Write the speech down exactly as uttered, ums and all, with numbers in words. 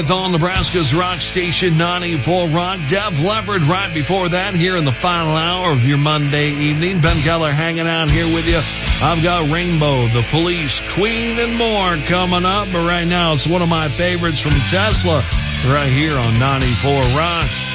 On Nebraska's rock station ninety-four Rock. Def Leppard right before that here in the final hour of your Monday evening. Ben Keller hanging out here with you. I've got Rainbow, The Police, Queen, and more coming up. But right now it's one of my favorites from Tesla right here on ninety-four Rock.